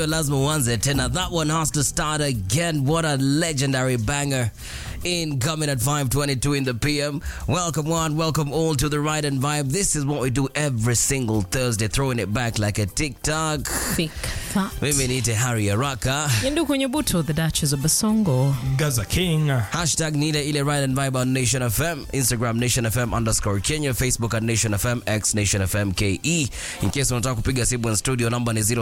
Lazima uanze tena. That one has to start again. What a legendary banger. Incoming at 5:22 in the PM. Welcome one, welcome all to the Ride and Vibe. This is what we do every single Thursday, throwing it back like a TikTok. Thick fat. Mimi niite Harry Araka. Yendu kwenye buto, the Duchess of Basongo. Gaza King. Hashtag Nida ile Ride and Vibe on Nation FM. Instagram Nation FM _Kenya. Facebook at Nation FM. X Nation FM KE. In case unataka kupiga simu in studio, number ni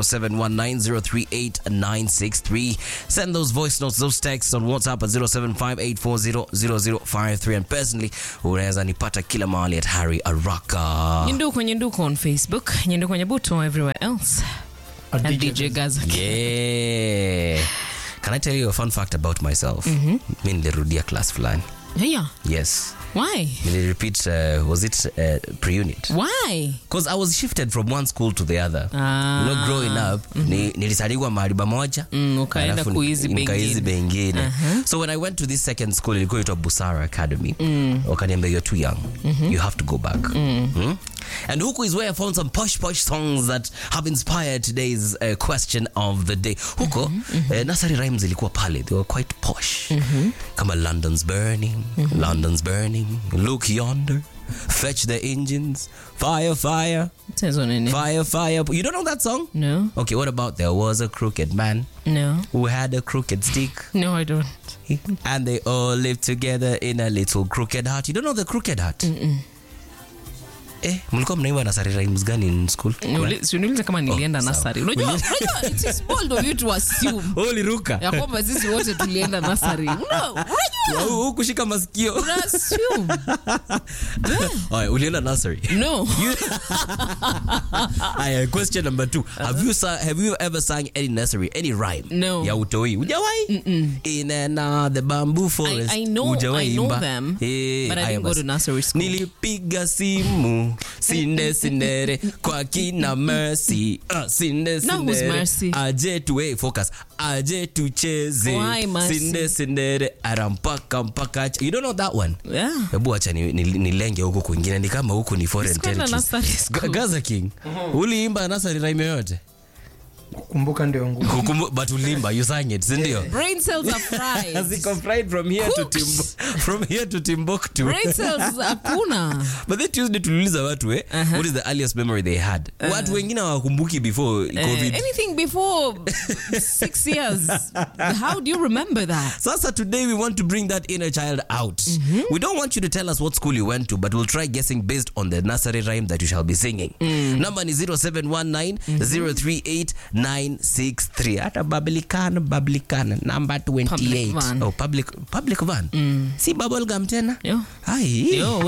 0719038963. Send those voice notes, those texts on WhatsApp at 0758400053. And personally, unaweza nipata kila mahali at Harry Araka. Yendu kwenye nduko on Facebook. Yendu kwenye buto everywhere else. And DJ Gaza King. Yeah. Can I tell you a fun fact about myself? Mimi nilirudia class fulani. Yeah. Yes. Why? Nili repeat, was it pre-unit? Why? Because I was shifted from one school to the other. You know, growing up, nilisaliwa mahali pamoja. Ukaenda kuizi bengine. So when I went to this second school, ilikuwa itwa Busara Academy. Wakaniambia, you're too young. You have to go back. And huku is where I found some posh songs that have inspired today's question of the day. Huko, nursery rhymes ilikuwa pale. They were quite posh. Kama London's burning, London's burning. Look yonder, fetch the engines, fire, fire, fire, fire. You don't know that song? No. Okay, what about there was a crooked man? No. Who had a crooked stick? No, I don't. And they all lived together in a little crooked hut. You don't know the crooked hut? Mlikuwa mnaimba nursery rhymes gani in school? Uniuliza kama nilienda nursery. Unajua it's bold of you to assume. Uliruka. Ya kwamba sisi wote tulienda nursery. Unajua? Hukushika masikio. Assume. Alright, ulienda nursery? No. Question number 2. Have you ever sang any nursery, any rhyme? No. Ya utoi? Hujawahi? In the bamboo forest. I know them, but I didn't go to nursery school. Nilipiga simu. Sinde kwa kina Mercy. Sinde. Now who's Mercy? Aje tuwe focus. Aje tucheze. Why Mercy? Sinde mpaka. You don't know that one? Yeah. Hebu acha nilenge huko kwingine, ni kama huko ni foreign territories. Gaza King. Uliimba nursery rhyme yote? Kumbuka ndio ngumu. But ulimba, you sang it, sindio? Brain cells are fried. Ziko fried from here to Timbuktu. Brain cells hakuna. But that Tuesday tuliuliza watu what is the earliest memory they had? Watu wengine hawakumbuki before COVID. Anything before 6 years. How do you remember that? Sasa today we want to bring that inner child out. We don't want you to tell us what school you went to, but we'll try guessing based on the nursery rhyme that you shall be singing. Number is 0719038963. Hata Bablicana number 28. Public van. Oh, public van. Si bubblegum tena? Yo. Hai. Yo.